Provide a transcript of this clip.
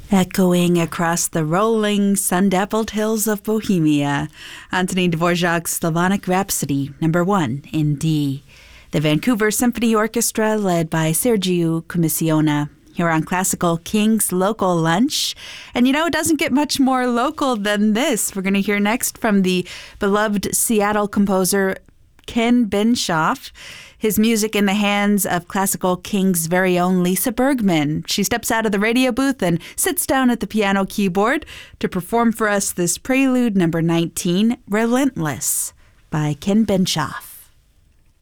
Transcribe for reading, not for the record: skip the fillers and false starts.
Echoing across the rolling, sun-dappled hills of Bohemia, Antonin Dvorak's Slavonic Rhapsody, No. 1 in D. The Vancouver Symphony Orchestra, led by Sergiu Commissiona, here on Classical King's Local Lunch. And you know, it doesn't get much more local than this. We're going to hear next from the beloved Seattle composer Ken Benshoff. His music in the hands of Classical King's very own Lisa Bergman. She steps out of the radio booth and sits down at the piano keyboard to perform for us this Prelude No. 19, Relentless, by Ken Benshoff.